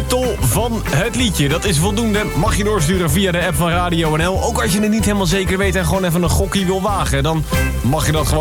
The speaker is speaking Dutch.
titel van het liedje. Dat is voldoende. Mag je doorsturen via de app van Radio NL. Ook als je het niet helemaal zeker weet en gewoon even een gokkie wil wagen. Dan mag je dat gewoon